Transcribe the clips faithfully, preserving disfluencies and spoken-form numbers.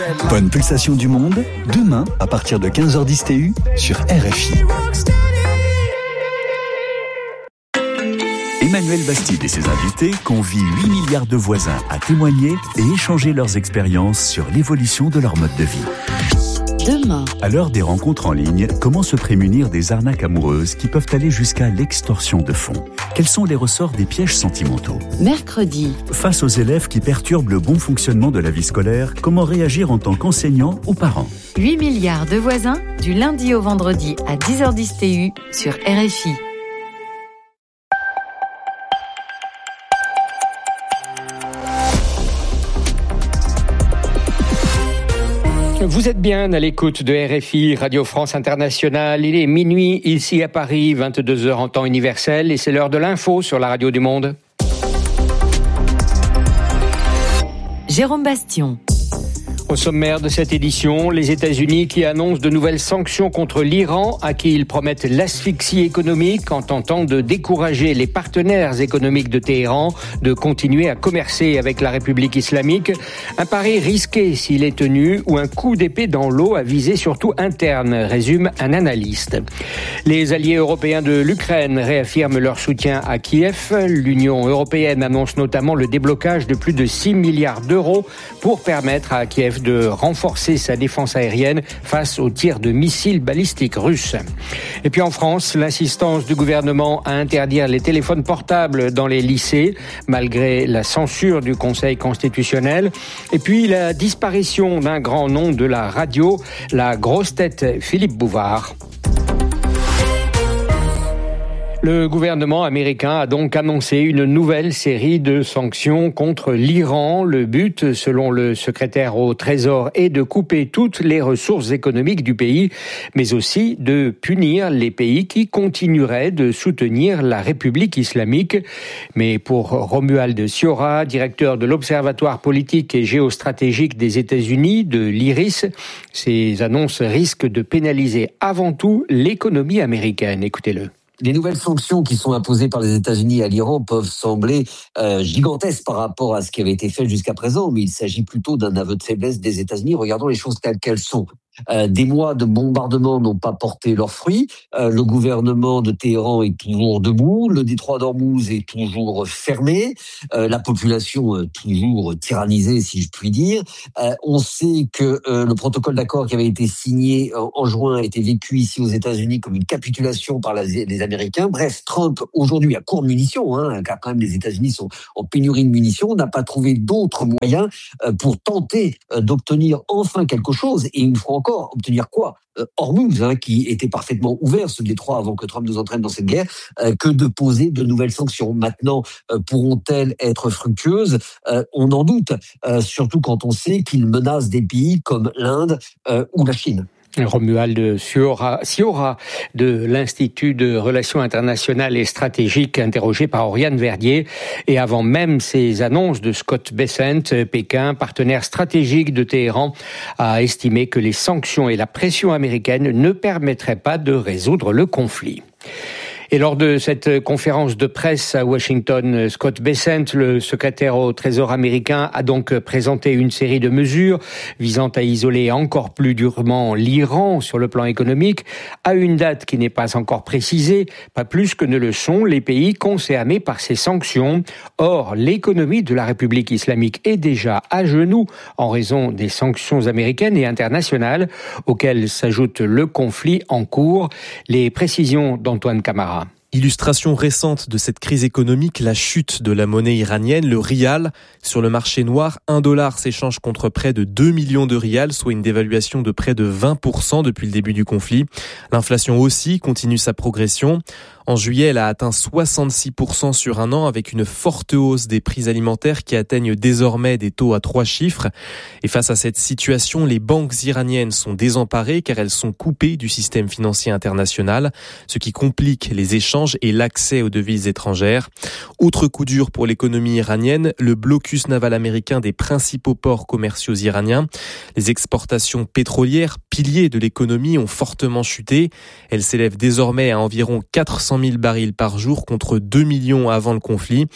Bonne pulsation du monde, demain à partir de quinze heures dix T U sur R F I. Emmanuel Bastide et ses invités convient huit milliards de voisins à témoigner et échanger leurs expériences sur l'évolution de leur mode de vie. Demain. À l'heure des rencontres en ligne, comment se prémunir des arnaques amoureuses qui peuvent aller jusqu'à l'extorsion de fonds? Quels sont les ressorts des pièges sentimentaux? Mercredi. Face aux élèves qui perturbent le bon fonctionnement de la vie scolaire, comment réagir en tant qu'enseignant ou parent? huit milliards de voisins, du lundi au vendredi à dix heures dix T U sur R F I. Vous êtes bien à l'écoute de R F I, Radio France Internationale. Il est minuit ici à Paris, vingt-deux heures en temps universel, et c'est l'heure de l'info sur la radio du monde. Jérôme Bastion. Au sommaire de cette édition, les États-Unis qui annoncent de nouvelles sanctions contre l'Iran, à qui ils promettent l'asphyxie économique en tentant de décourager les partenaires économiques de Téhéran de continuer à commercer avec la République islamique. Un pari risqué s'il est tenu ou un coup d'épée dans l'eau à visée surtout interne, résume un analyste. Les alliés européens de l'Ukraine réaffirment leur soutien à Kiev. L'Union européenne annonce notamment le déblocage de plus de six milliards d'euros pour permettre à Kiev de renforcer sa défense aérienne face aux tirs de missiles balistiques russes. Et puis en France, l'insistance du gouvernement à interdire les téléphones portables dans les lycées, malgré la censure du Conseil constitutionnel. Et puis la disparition d'un grand nom de la radio, la grosse tête Philippe Bouvard. Le gouvernement américain a donc annoncé une nouvelle série de sanctions contre l'Iran. Le but, selon le secrétaire au Trésor, est de couper toutes les ressources économiques du pays, mais aussi de punir les pays qui continueraient de soutenir la République islamique. Mais pour Romuald Sciorra, directeur de l'Observatoire politique et géostratégique des États-Unis, de l'I R I S, ces annonces risquent de pénaliser avant tout l'économie américaine. Écoutez-le. Les nouvelles sanctions qui sont imposées par les États-Unis à l'Iran peuvent sembler euh, gigantesques par rapport à ce qui avait été fait jusqu'à présent, mais il s'agit plutôt d'un aveu de faiblesse des États-Unis. Regardons les choses telles qu'elles sont. Euh, des mois de bombardements n'ont pas porté leurs fruits. Euh, le gouvernement de Téhéran est toujours debout. Le détroit d'Ormuz est toujours fermé. Euh, la population est toujours tyrannisée, si je puis dire. Euh, on sait que euh, le protocole d'accord qui avait été signé en, en juin a été vécu ici aux États-Unis comme une capitulation par la, les Américains. Bref, Trump, aujourd'hui, à court de munitions, hein, car quand même les États-Unis sont en pénurie de munitions, n'a pas trouvé d'autres moyens euh, pour tenter euh, d'obtenir enfin quelque chose. Et une fois encore, obtenir quoi? euh, Hormuz, hein, qui était parfaitement ouvert, ce détroit, avant que Trump nous entraîne dans cette guerre, euh, que de poser de nouvelles sanctions. Maintenant, euh, pourront-elles être fructueuses? euh, On en doute, euh, surtout quand on sait qu'ils menacent des pays comme l'Inde euh, ou la Chine. Romuald Sciorra, Sciorra de l'Institut de Relations internationales et stratégiques, interrogé par Oriane Verdier. Et avant même ces annonces de Scott Bessent, Pékin, partenaire stratégique de Téhéran, a estimé que les sanctions et la pression américaine ne permettraient pas de résoudre le conflit. Et lors de cette conférence de presse à Washington, Scott Bessent, le secrétaire au Trésor américain, a donc présenté une série de mesures visant à isoler encore plus durement l'Iran sur le plan économique, à une date qui n'est pas encore précisée, pas plus que ne le sont les pays concernés par ces sanctions. Or, l'économie de la République islamique est déjà à genoux en raison des sanctions américaines et internationales, auxquelles s'ajoute le conflit en cours. Les précisions d'Antoine Camara. Illustration récente de cette crise économique, la chute de la monnaie iranienne, le rial. Sur le marché noir, un dollar s'échange contre près de deux millions de rials, soit une dévaluation de près de vingt pour cent depuis le début du conflit. L'inflation aussi continue sa progression. En juillet, elle a atteint soixante-six pour cent sur un an, avec une forte hausse des prix alimentaires qui atteignent désormais des taux à trois chiffres. Et face à cette situation, les banques iraniennes sont désemparées car elles sont coupées du système financier international, ce qui complique les échanges et l'accès aux devises étrangères. Autre coup dur pour l'économie iranienne, le blocus naval américain des principaux ports commerciaux iraniens. Les exportations pétrolières, piliers de l'économie, ont fortement chuté. Elles s'élèvent désormais à environ quatre cent mille barils par jour contre deux millions avant le conflit.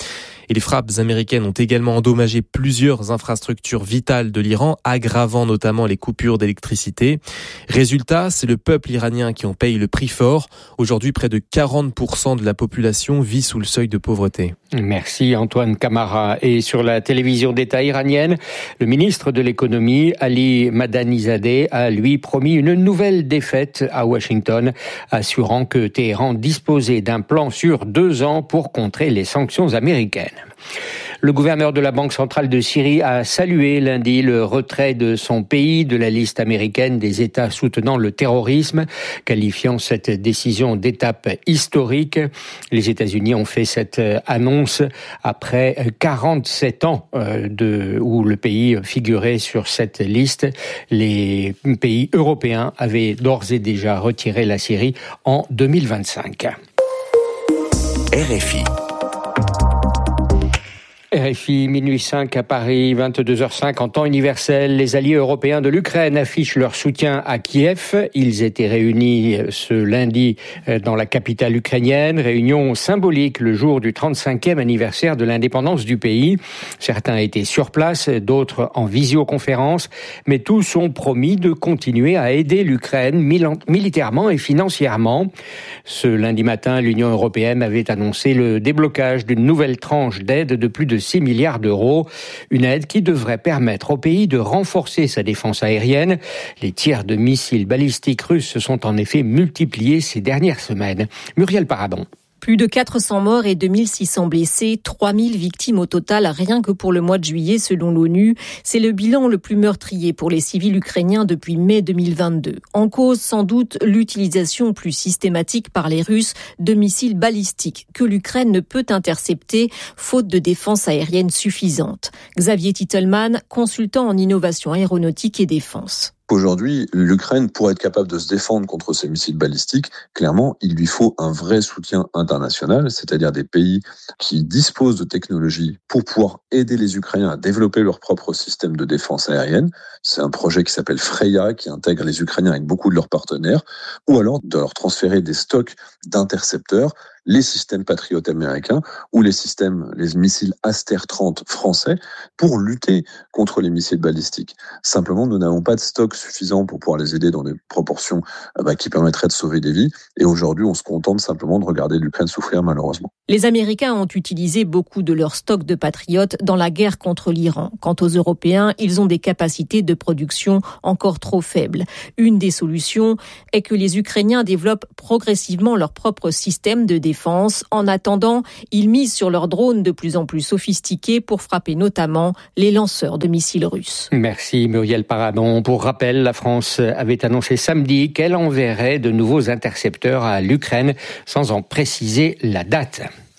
Et les frappes américaines ont également endommagé plusieurs infrastructures vitales de l'Iran, aggravant notamment les coupures d'électricité. Résultat, c'est le peuple iranien qui en paye le prix fort. Aujourd'hui, près de quarante pour cent de la population vit sous le seuil de pauvreté. Merci Antoine Camara. Et sur la télévision d'État iranienne, le ministre de l'économie, Ali Madanizadeh, a lui promis une nouvelle défaite à Washington, assurant que Téhéran disposait d'un plan sur deux ans pour contrer les sanctions américaines. Le gouverneur de la Banque centrale de Syrie a salué lundi le retrait de son pays de la liste américaine des États soutenant le terrorisme, qualifiant cette décision d'étape historique. Les États-Unis ont fait cette annonce après quarante-sept ans de, où le pays figurait sur cette liste. Les pays européens avaient d'ores et déjà retiré la Syrie en deux mille vingt-cinq. R F I. R F I, minuit cinq à Paris, vingt-deux heures cinq en temps universel. Les alliés européens de l'Ukraine affichent leur soutien à Kiev. Ils étaient réunis ce lundi dans la capitale ukrainienne. Réunion symbolique le jour du trente-cinquième anniversaire de l'indépendance du pays. Certains étaient sur place, d'autres en visioconférence. Mais tous ont promis de continuer à aider l'Ukraine militairement et financièrement. Ce lundi matin, l'Union européenne avait annoncé le déblocage d'une nouvelle tranche d'aide de plus de six milliards d'euros. Une aide qui devrait permettre au pays de renforcer sa défense aérienne. Les tirs de missiles balistiques russes se sont en effet multipliés ces dernières semaines. Muriel Paradon. Plus de quatre cents morts et deux mille six cents blessés, trois mille victimes au total rien que pour le mois de juillet selon l'ONU. C'est le bilan le plus meurtrier pour les civils ukrainiens depuis mai deux mille vingt-deux. En cause, sans doute, l'utilisation plus systématique par les Russes de missiles balistiques que l'Ukraine ne peut intercepter, faute de défense aérienne suffisante. Xavier Titelman, consultant en innovation aéronautique et défense. Aujourd'hui, l'Ukraine, pour être capable de se défendre contre ces missiles balistiques, clairement, il lui faut un vrai soutien international, c'est-à-dire des pays qui disposent de technologies pour pouvoir aider les Ukrainiens à développer leur propre système de défense aérienne. C'est un projet qui s'appelle Freya, qui intègre les Ukrainiens avec beaucoup de leurs partenaires, ou alors de leur transférer des stocks d'intercepteurs, les systèmes Patriot américains ou les systèmes, les missiles Aster trente français pour lutter contre les missiles balistiques. Simplement, nous n'avons pas de stock suffisant pour pouvoir les aider dans des proportions bah, qui permettraient de sauver des vies. Et aujourd'hui, on se contente simplement de regarder l'Ukraine souffrir, malheureusement. Les Américains ont utilisé beaucoup de leurs stocks de patriotes dans la guerre contre l'Iran. Quant aux Européens, ils ont des capacités de production encore trop faibles. Une des solutions est que les Ukrainiens développent progressivement leur propre système de défense. En attendant, ils misent sur leurs drones de plus en plus sophistiqués pour frapper notamment les lanceurs de missiles russes. Merci Muriel Paradon. Pour rappel, la France avait annoncé samedi qu'elle enverrait de nouveaux intercepteurs à l'Ukraine sans en préciser la date.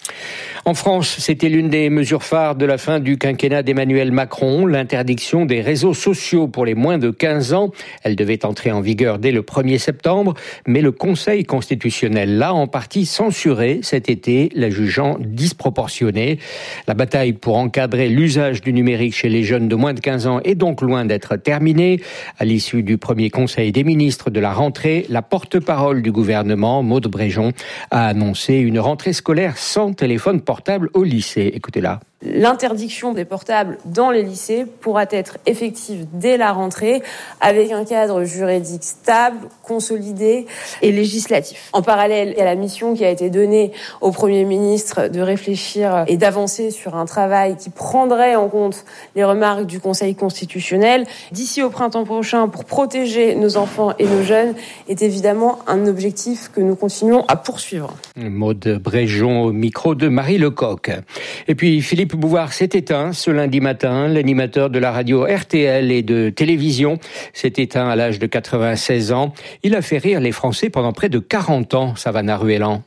En France, c'était l'une des mesures phares de la fin du quinquennat d'Emmanuel Macron, l'interdiction des réseaux sociaux pour les moins de quinze ans. Elle devait entrer en vigueur dès le premier septembre, mais le Conseil constitutionnel l'a en partie censurée cet été, la jugeant disproportionnée. La bataille pour encadrer l'usage du numérique chez les jeunes de moins de quinze ans est donc loin d'être terminée. À l'issue du premier Conseil des ministres de la rentrée, la porte-parole du gouvernement, Maud Bréjon, a annoncé une rentrée scolaire sans téléphone portable. portable au lycée. Écoutez-la. L'interdiction des portables dans les lycées pourra être effective dès la rentrée avec un cadre juridique stable, consolidé et législatif. En parallèle, il y a la mission qui a été donnée au Premier ministre de réfléchir et d'avancer sur un travail qui prendrait en compte les remarques du Conseil constitutionnel. D'ici au printemps prochain, pour protéger nos enfants et nos jeunes, est évidemment un objectif que nous continuons à poursuivre. Maud Bréjon au micro de Marie Lecoq. Et puis Philippe Bouvard s'est éteint ce lundi matin. L'animateur de la radio R T L et de télévision s'est éteint à l'âge de quatre-vingt-seize ans. Il a fait rire les Français pendant près de quarante ans, Savannah Ruellan.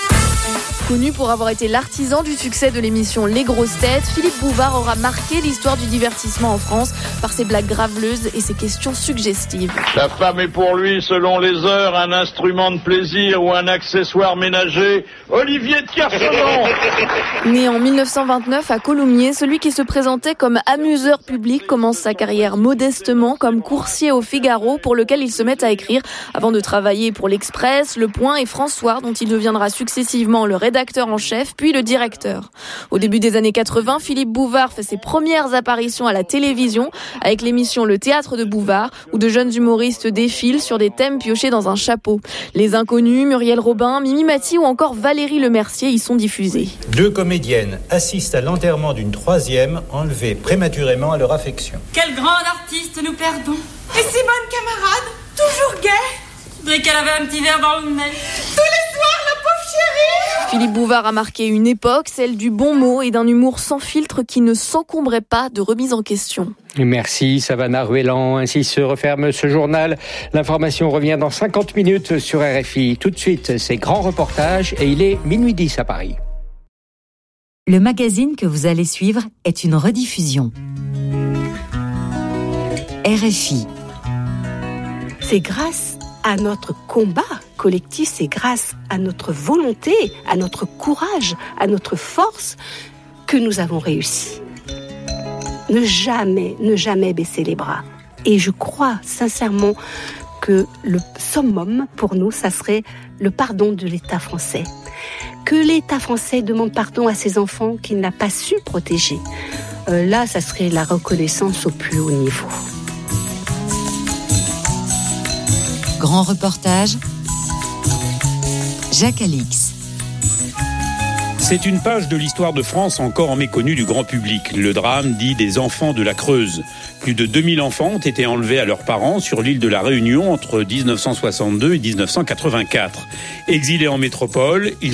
Connu pour avoir été l'artisan du succès de l'émission Les Grosses Têtes, Philippe Bouvard aura marqué l'histoire du divertissement en France par ses blagues graveleuses et ses questions suggestives. La femme est pour lui, selon les heures, un instrument de plaisir ou un accessoire ménager. Olivier de Kersauzon. Né en dix-neuf cent vingt-neuf à Coulommiers, celui qui se présentait comme amuseur public commence sa carrière modestement comme coursier au Figaro, pour lequel il se met à écrire avant de travailler pour l'Express, Le Point et François, dont il deviendra successivement le rédacteur rédacteur en chef, puis le directeur. Au début des années quatre-vingts, Philippe Bouvard fait ses premières apparitions à la télévision avec l'émission Le Théâtre de Bouvard, où de jeunes humoristes défilent sur des thèmes piochés dans un chapeau. Les Inconnus, Muriel Robin, Mimi Mati ou encore Valérie Lemercier y sont diffusés. Deux comédiennes assistent à l'enterrement d'une troisième enlevée prématurément à leur affection. Quelle grande artiste nous perdons. Et si bonne camarade, toujours gaie. Je voudrais qu'elle avait un petit verre dans le nez. Tous les soirs, la pauvre chérie. Philippe Bouvard a marqué une époque, celle du bon mot et d'un humour sans filtre qui ne s'encombrait pas de remise en question. Merci Savannah Ruellan. Ainsi se referme ce journal. L'information revient dans cinquante minutes sur R F I. Tout de suite, c'est Grand Reportage et il est minuit dix à Paris. Le magazine que vous allez suivre est une rediffusion. R F I. C'est grâce à notre combat collectif, c'est grâce à notre volonté, à notre courage, à notre force que nous avons réussi. Ne jamais, ne jamais baisser les bras. Et je crois sincèrement que le summum pour nous, ça serait le pardon de l'État français. Que l'État français demande pardon à ses enfants qu'il n'a pas su protéger. Euh, là, ça serait la reconnaissance au plus haut niveau. Grand reportage, Jacques Alix. C'est une page de l'histoire de France encore méconnue du grand public. Le drame dit des enfants de la Creuse. Plus de deux mille enfants ont été enlevés à leurs parents sur l'île de la Réunion entre dix-neuf cent soixante-deux et dix-neuf cent quatre-vingt-quatre. Exilés en métropole, ils